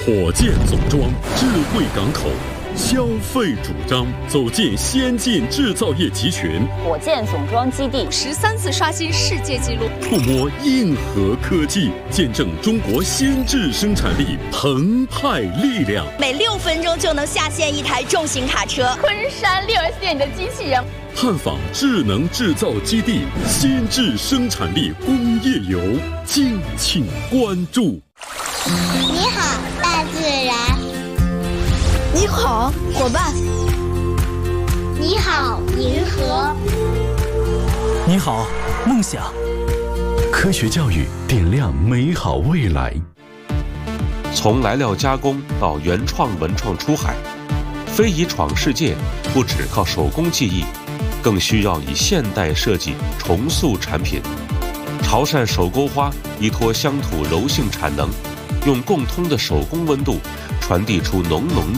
火箭总装，智慧港口，消费主张，走进先进制造业集群。 火箭总装基地 13次刷新世界纪录， 触摸硬核科技，见证中国先制生产力澎湃力量。 每6分钟就能下线一台重型卡车。 昆山6S店的机器人。 探访智能制造基地，先制生产力工业游，敬请关注。 你好，大自然。 你好，伙伴。 你好，银河。 你好，梦想。 科学教育点亮美好未来。 从来料加工到原创文创出海，非遗闯世界不只靠手工技艺，更需要以现代设计重塑产品。潮汕手钩花依托乡土柔性产能，用共通的手工温度传递出浓浓